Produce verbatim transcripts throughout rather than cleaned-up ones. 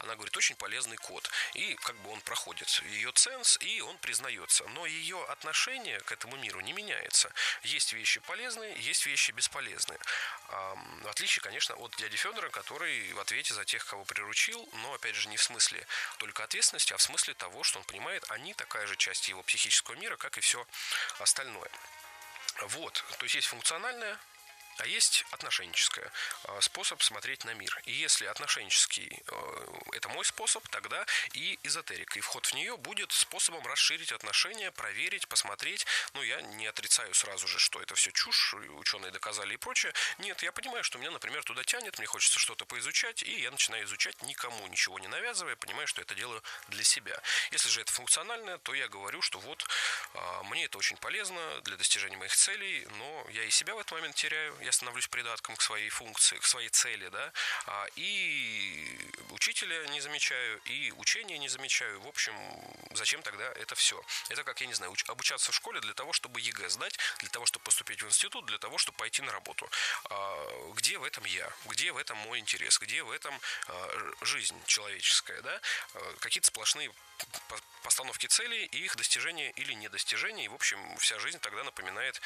она говорит, очень полезный код. И как бы он проходит ее ценз, и он признается. Но ее отношение к этому миру не меняется. Есть вещи полезные, есть вещи бесполезные. В отличие, конечно, от дяди Федора, который в ответе за тех, кого приручил, но, опять же, не в смысле только ответственности, а в смысле того, что он понимает, они такая же часть его психического мира, как и все остальное. Вот, то есть есть функциональное, а есть отношенческое способ смотреть на мир. И если отношенческий – это мой способ, тогда и эзотерика, и вход в нее будет способом расширить отношения, проверить, посмотреть. Ну, я не отрицаю сразу же, что это все чушь, ученые доказали и прочее. Нет, я понимаю, что меня, например, туда тянет, мне хочется что-то поизучать, и я начинаю изучать, никому ничего не навязывая, понимаю, что это делаю для себя. Если же это функциональное, то я говорю, что вот мне это очень полезно для достижения моих целей, но я и себя в этот момент теряю, я становлюсь придатком к своей функции, к своей цели, да, и учителя не замечаю, и учения не замечаю. В общем, зачем тогда это все? Это как, я не знаю, обучаться в школе для того, чтобы ЕГЭ сдать, для того, чтобы поступить в институт, для того, чтобы пойти на работу. Где в этом я? Где в этом мой интерес? Где в этом жизнь человеческая, да? Какие-то сплошные постановки целей и их достижение или недостижение. И, в общем, вся жизнь тогда напоминает...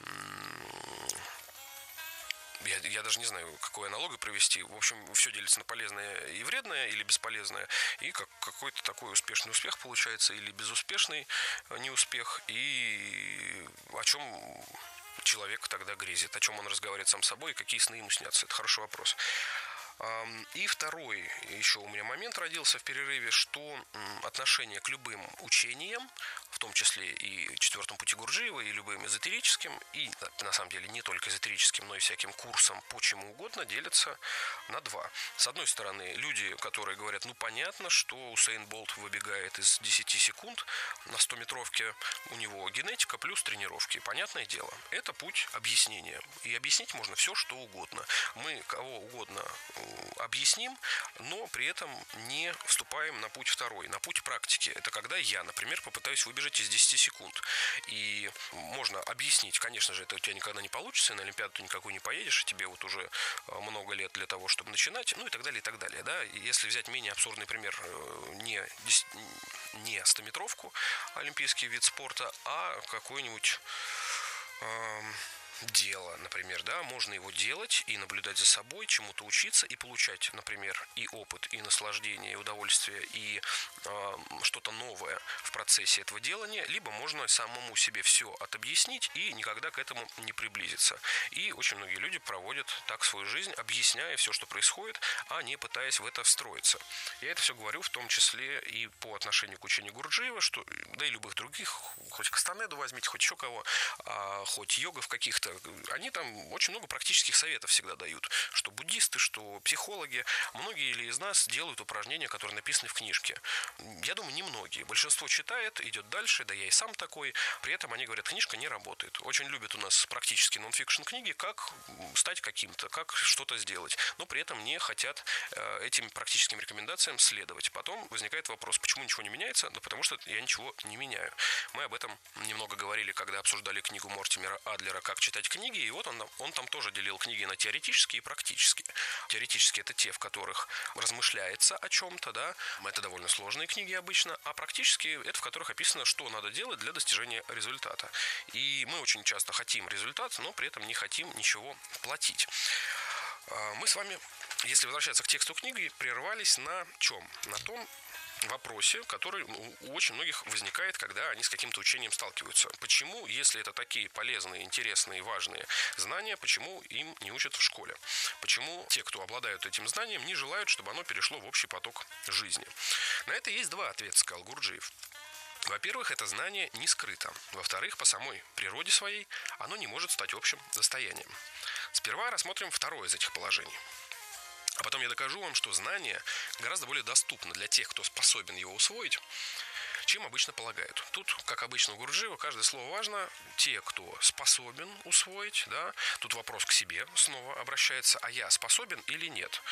Я, я даже не знаю, какую аналогию провести. В общем, все делится на полезное и вредное, или бесполезное. И как, какой-то такой успешный успех получается, или безуспешный неуспех. И о чем человек тогда грезит, о чем он разговаривает сам с собой, и какие сны ему снятся. Это хороший вопрос. И второй еще у меня момент родился в перерыве, что отношение к любым учениям, в том числе и четвертому пути Гурджиева, и любым эзотерическим, и на самом деле не только эзотерическим, но и всяким курсам по чему угодно, делятся на два. С одной стороны, люди, которые говорят, ну понятно, что Усейн Болт выбегает из десяти секунд на стометровке, у него генетика плюс тренировки. Понятное дело, это путь объяснения. И объяснить можно все, что угодно. Мы кого угодно объясним, но при этом не вступаем на путь второй, на путь практики. Это когда я, например, попытаюсь выбежать из десяти секунд. И можно объяснить, конечно же, это у тебя никогда не получится, на Олимпиаду ты никакой не поедешь, и тебе вот уже много лет для того, чтобы начинать, ну и так далее, и так далее. Да? И если взять менее абсурдный пример, не, не стометровку, олимпийский вид спорта, а какой-нибудь... дело, например, да, можно его делать и наблюдать за собой, чему-то учиться и получать, например, и опыт, и наслаждение, и удовольствие, и э, что-то новое в процессе этого делания, либо можно самому себе все отобъяснить и никогда к этому не приблизиться. И очень многие люди проводят так свою жизнь, объясняя все, что происходит, а не пытаясь в это встроиться. Я это все говорю в том числе и по отношению к учению Гурджиева, что, да и любых других, хоть Кастанеду возьмите, хоть еще кого, а, хоть йогов каких-то, они там очень много практических советов всегда дают, что буддисты, что психологи, многие ли из нас делают упражнения, которые написаны в книжке. Я думаю, не многие. Большинство читает, идет дальше, да я и сам такой. При этом они говорят, книжка не работает. Очень любят у нас практические нон-фикшн книги, как стать каким-то, как что-то сделать, но при этом не хотят этим практическим рекомендациям следовать. Потом возникает вопрос, почему ничего не меняется? Да потому что я ничего не меняю. Мы об этом немного говорили, когда обсуждали книгу Мортимера Адлера «Как читать книги», и вот он, он там тоже делил книги на теоретические и практические. Теоретические – это те, в которых размышляется о чем-то, да, это довольно сложные книги обычно, а практические – это в которых описано, что надо делать для достижения результата. И мы очень часто хотим результат, но при этом не хотим ничего платить. Мы с вами, если возвращаться к тексту книги, прервались на чем? На том вопросе, который у очень многих возникает, когда они с каким-то учением сталкиваются. Почему, если это такие полезные, интересные, важные знания, почему им не учат в школе? Почему те, кто обладают этим знанием, не желают, чтобы оно перешло в общий поток жизни? На это есть два ответа, сказал Гурджиев. Во-первых, это знание не скрыто. Во-вторых, по самой природе своей оно не может стать общим достоянием. Сперва рассмотрим второе из этих положений. А потом я докажу вам, что знание гораздо более доступно для тех, кто способен его усвоить, чем обычно полагают. Тут, как обычно у Гурджиева, каждое слово важно. Те, кто способен усвоить, да, тут вопрос к себе снова обращается, а я способен или нет?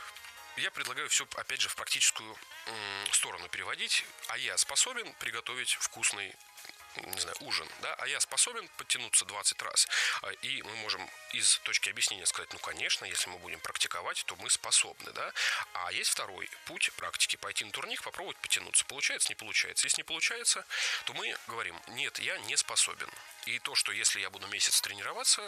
Я предлагаю все, опять же, в практическую м, сторону переводить. А я способен приготовить вкусный не знаю, ужин, да, а я способен подтянуться двадцать раз. И мы можем из точки объяснения сказать, ну, конечно, если мы будем практиковать, то мы способны, да. А есть второй путь практики, пойти на турник, попробовать потянуться. Получается, не получается. Если не получается, то мы говорим, нет, я не способен. И то, что если я буду месяц тренироваться,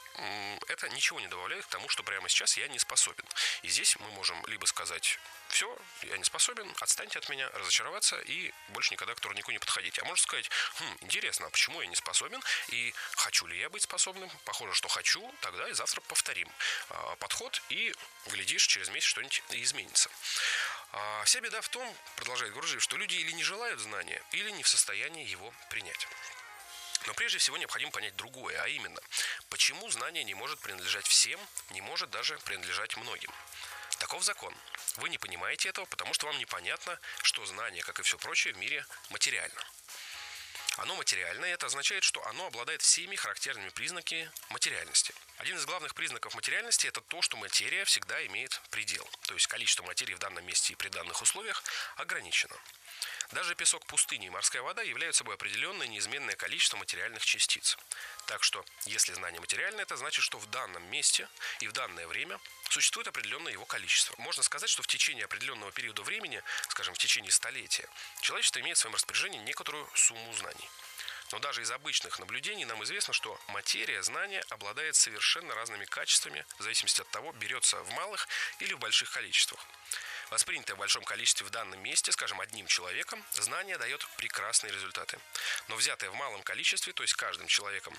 это ничего не добавляет к тому, что прямо сейчас я не способен. И здесь мы можем либо сказать, все, я не способен, отстаньте от меня, разочароваться и больше никогда к турнику не подходить. А можно сказать, хм, интересно, а почему я не способен и хочу ли я быть способным? Похоже, что хочу, тогда и завтра повторим а, подход и, глядишь, через месяц что-нибудь изменится. А, вся беда в том, продолжает Гурджиев, что люди или не желают знания, или не в состоянии его принять. Но прежде всего необходимо понять другое, а именно, почему знание не может принадлежать всем, не может даже принадлежать многим. Таков закон. Вы не понимаете этого, потому что вам непонятно, что знание, как и все прочее в мире, материально. Оно материальное, и это означает, что оно обладает всеми характерными признаками материальности. Один из главных признаков материальности – это то, что материя всегда имеет предел. То есть количество материи в данном месте и при данных условиях ограничено. Даже песок пустыни и морская вода являют собой определенное неизменное количество материальных частиц. Так что, если знание материальное, это значит, что в данном месте и в данное время существует определенное его количество. Можно сказать, что в течение определенного периода времени, скажем, в течение столетия, человечество имеет в своем распоряжении некоторую сумму знаний. Но даже из обычных наблюдений нам известно, что материя знания обладает совершенно разными качествами, в зависимости от того, берется в малых или в больших количествах. Воспринятое в большом количестве в данном месте, скажем, одним человеком, знание дает прекрасные результаты. Но взятое в малом количестве, то есть каждым человеком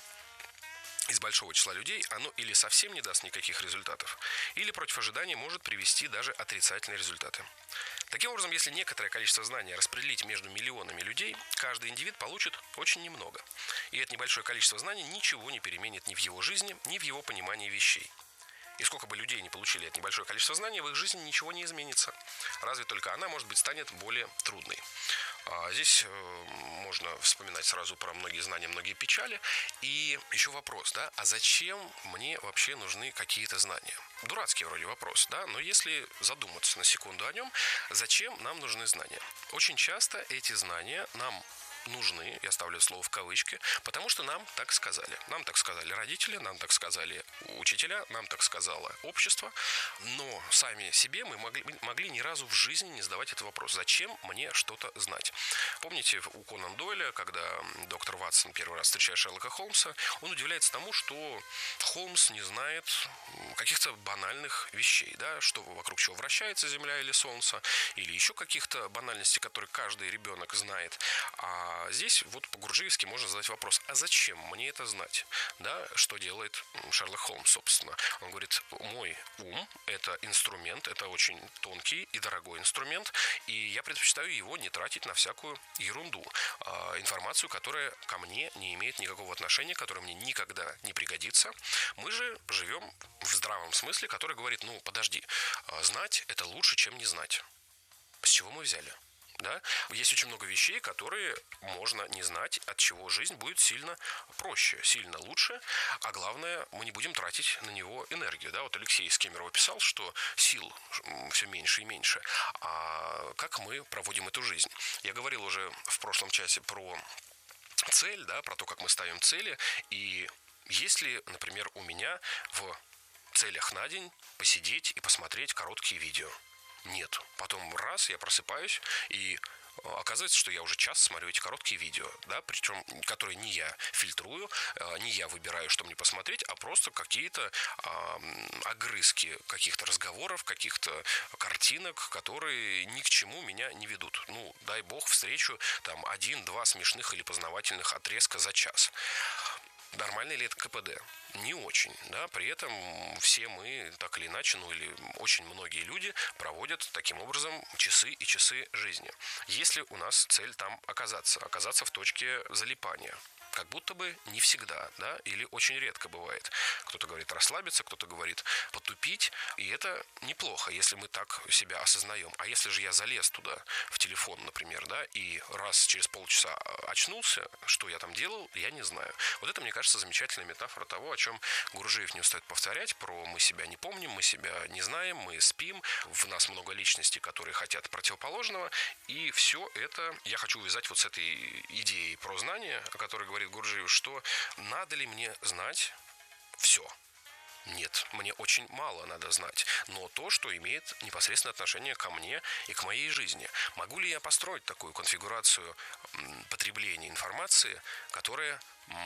из большого числа людей, оно или совсем не даст никаких результатов, или против ожидания может привести даже отрицательные результаты. Таким образом, если некоторое количество знаний распределить между миллионами людей, каждый индивид получит очень немного. И это небольшое количество знаний ничего не переменит ни в его жизни, ни в его понимании вещей. И сколько бы людей не получили это небольшое количество знаний, в их жизни ничего не изменится. Разве только она, может быть, станет более трудной. А здесь э, можно вспоминать сразу про многие знания, многие печали. И еще вопрос, да, а зачем мне вообще нужны какие-то знания? Дурацкий вроде вопрос, да, но если задуматься на секунду о нем, зачем нам нужны знания? Очень часто эти знания нам нужны, я ставлю слово в кавычки, потому что нам так сказали. Нам так сказали родители, нам так сказали учителя, нам так сказало общество. Но сами себе мы могли, могли ни разу в жизни не задавать этот вопрос. Зачем мне что-то знать? Помните у Конан Дойля, когда доктор Ватсон первый раз встречает Шерлока Холмса, он удивляется тому, что Холмс не знает каких-то банальных вещей, да, что вокруг чего вращается Земля или Солнце, или еще каких-то банальностей, которые каждый ребенок знает. А А здесь вот по-гурджиевски можно задать вопрос, а зачем мне это знать? Да, что делает Шерлок Холмс, собственно? Он говорит, мой ум – это инструмент, это очень тонкий и дорогой инструмент, и я предпочитаю его не тратить на всякую ерунду. А, информацию, которая ко мне не имеет никакого отношения, которая мне никогда не пригодится. Мы же живем в здравом смысле, который говорит, ну, подожди, знать – это лучше, чем не знать. С чего мы взяли? Да? Есть очень много вещей, которые можно не знать, от чего жизнь будет сильно проще, сильно лучше, а главное, мы не будем тратить на него энергию. Да? Вот Алексей из Кемерово писал, что сил все меньше и меньше. А как мы проводим эту жизнь? Я говорил уже в прошлом часе про цель, да, про то, как мы ставим цели, и если, например, у меня в целях на день посидеть и посмотреть короткие видео. Нет. Потом раз, я просыпаюсь, и оказывается, что я уже час смотрю эти короткие видео, да, причем, которые не я фильтрую, не я выбираю, что мне посмотреть, а просто какие-то а, огрызки каких-то разговоров, каких-то картинок, которые ни к чему меня не ведут. Ну, дай бог, встречу там один-два смешных или познавательных отрезка за час. Нормально ли это ка пэ дэ? Не очень, да, при этом все мы, так или иначе, ну или очень многие люди проводят таким образом часы и часы жизни. Если у нас цель там оказаться, оказаться в точке залипания, Как будто бы не всегда, да, или очень редко бывает. Кто-то говорит расслабиться, кто-то говорит потупить, и это неплохо, если мы так себя осознаем. А если же я залез туда, в телефон, например, да, и раз через полчаса очнулся, что я там делал, я не знаю. Вот это, мне кажется, замечательная метафора того, о чем Гурджиев не устает повторять, про мы себя не помним, мы себя не знаем, мы спим, в нас много личностей, которые хотят противоположного, и все это я хочу увязать вот с этой идеей про знание, о которой говорит Гурджиев, что надо ли мне знать все? Нет, мне очень мало надо знать, но то, что имеет непосредственное отношение ко мне и к моей жизни. Могу ли я построить такую конфигурацию потребления информации, которая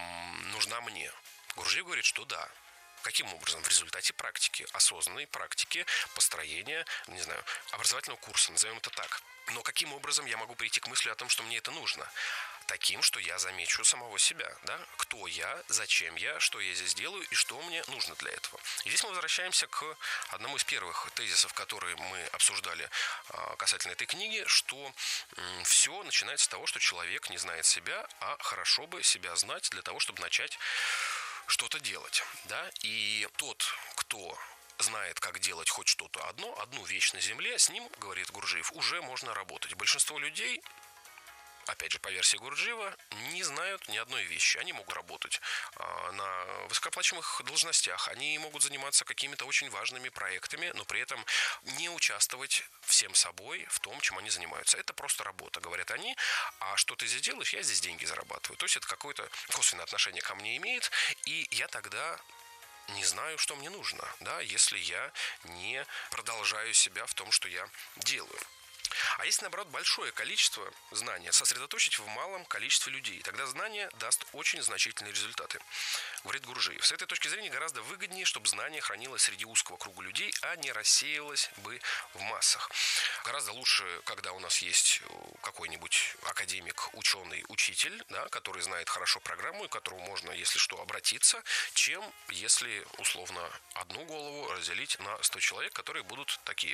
нужна мне? Гурджиев говорит, что да. Каким образом? В результате практики, осознанной практики построения, не знаю, образовательного курса, назовем это так. Но каким образом я могу прийти к мысли о том, что мне это нужно? Таким, что я замечу самого себя, да? Кто я, зачем я, что я здесь делаю и что мне нужно для этого. И здесь мы возвращаемся к одному из первых тезисов, которые мы обсуждали касательно этой книги, что все начинается с того, что человек не знает себя, а хорошо бы себя знать для того, чтобы начать что-то делать, да? И тот, кто знает, как делать хоть что-то одно, одну вещь на земле, с ним, говорит Гурджиев, уже можно работать. Большинство людей, опять же, по версии Гурджиева, не знают ни одной вещи. Они могут работать а, на высокооплачиваемых должностях, они могут заниматься какими-то очень важными проектами, но при этом не участвовать всем собой в том, чем они занимаются. Это просто работа, говорят они. А что ты здесь делаешь? Я здесь деньги зарабатываю. То есть это какое-то косвенное отношение ко мне имеет, и я тогда не знаю, что мне нужно, да, если я не продолжаю себя в том, что я делаю. А если, наоборот, большое количество знания сосредоточить в малом количестве людей, тогда знание даст очень значительные результаты, говорит Гурджиев. С этой точки зрения гораздо выгоднее, чтобы знание хранилось среди узкого круга людей, а не рассеивалось бы в массах. Гораздо лучше, когда у нас есть какой-нибудь академик, ученый, учитель, да, который знает хорошо программу и к которому можно, если что, обратиться, чем если, условно, одну голову разделить на сто человек, которые будут такие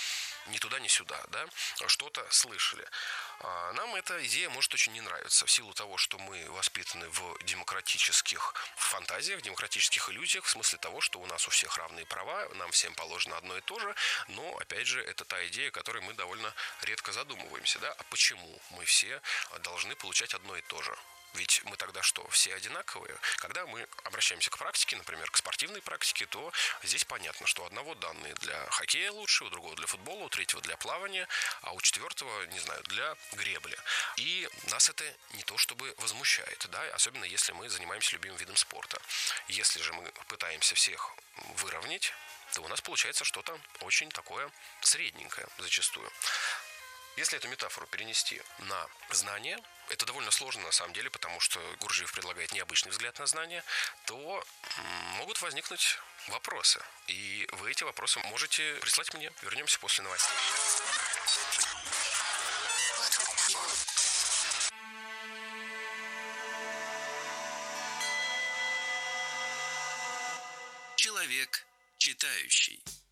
ни туда, ни сюда, да, что-то слышали. А нам эта идея может очень не нравиться в силу того, что мы воспитаны в демократических фантазиях, демократических иллюзиях, в смысле того, что у нас у всех равные права, нам всем положено одно и то же, но, опять же, это та идея, о которой мы довольно редко задумываемся, да, а почему мы все должны получать одно и то же? Ведь мы тогда что, все одинаковые? Когда мы обращаемся к практике, например, к спортивной практике, то здесь понятно, что у одного данные для хоккея лучше, у другого для футбола, у третьего для плавания, а у четвертого, не знаю, для гребли. И нас это не то чтобы возмущает, да, особенно если мы занимаемся любимым видом спорта. Если же мы пытаемся всех выровнять, то у нас получается что-то очень такое средненькое зачастую. Если эту метафору перенести на знание, это довольно сложно на самом деле, потому что Гурджиев предлагает необычный взгляд на знание, то могут возникнуть вопросы. И вы эти вопросы можете прислать мне. Вернемся после новостей. Человек читающий.